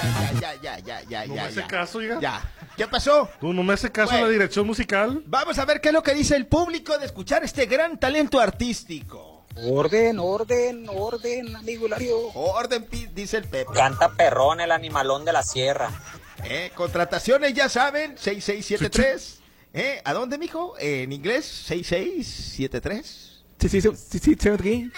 No me hace caso, ya. Ya. ¿Qué pasó? Tú no me hace caso Bueno. la dirección musical. Vamos a ver qué es lo que dice el público de escuchar este gran talento artístico. Orden, amigo Hilario. Orden, dice el Pepe. Canta perrón el animalón de la sierra. Contrataciones, ya saben, 6673. ¿A dónde, mijo? En inglés, 6673. Sí, aquí.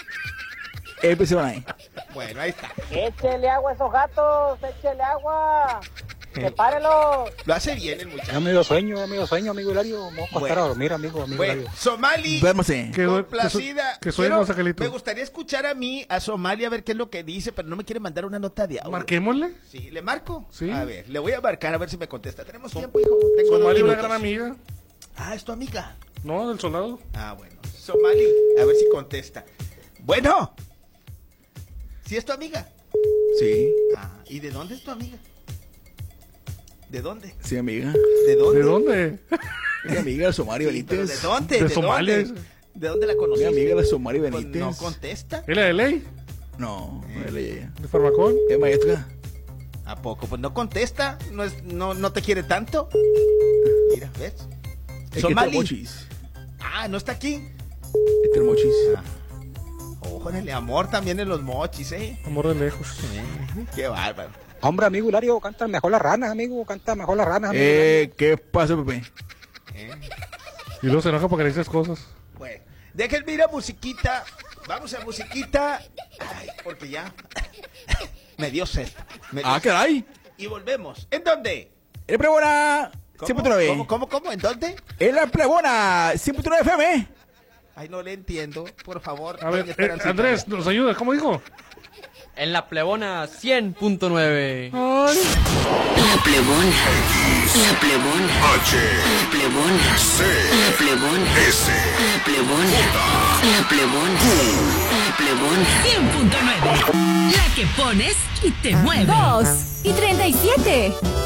Bueno, ahí está. Échele agua a esos gatos, échele agua. Sepárelos. Lo hace bien el muchacho. Amigo sueño, amigo Hilario. Vamos a acostar a dormir, amigo Bueno, Hilario. Somali, Duérmase. complacida. Que soy Pero hermosa, Angelito. me gustaría escuchar a mí, a Somali, a ver qué es lo que dice, pero no me quiere mandar una nota de audio. Marquémosle. Sí, ¿le marco? Sí. A ver, le voy a marcar a ver si me contesta. Tenemos tiempo, hijo. Tengo 2 Somali, una minutos. gran amiga. Ah, ¿es tu amiga? No, del soldado. Ah, bueno. Somali, a ver si contesta. Bueno. ¿Sí es tu amiga? Sí, Ah, ¿y de dónde es tu amiga? ¿De dónde? sí, amiga. ¿De dónde? ¿De dónde? Mi amiga la Somari Sí, pero Benítez. ¿de dónde? De Somalia. dónde? ¿De dónde la Mi conociste? amiga la Somari Pues Benítez. no contesta. ¿Es la de ley? No, no es ella. ¿De Farmacón? ¿Es maestra? ¿A poco? Pues no contesta. No te quiere tanto. Mira, ¿ves? Es Somali. que Mochis. Ah, ¿no está aquí? Este es Mochis. Órale, amor también en los mochis, ¿eh? Amor de lejos. Qué bárbaro. Hombre, amigo Hilario, canta mejor las ranas, amigo. Canta mejor las ranas, amigo Hilario. ¿Qué pasa, Pepe? Y luego se enoja porque le dices cosas. Bueno, déjenme ir a musiquita. Vamos a musiquita. Ay, porque ya me dio sed. Ah, caray. Y volvemos. ¿En dónde? En la Plebona 100.9. ¿Cómo? ¿En dónde? En la Plebona 100.9 FM. Ay, no le entiendo. Por favor. A ver, doña Esperancita. Andrés, ¿nos ayuda? ¿Cómo dijo? En la plebona 100.9. La Plebona. La Plebona. H. La Plebona. C. La Plebona. S. La Plebona. La Plebona. La Plebona. 100.9. La que pones y te mueve. 2:37.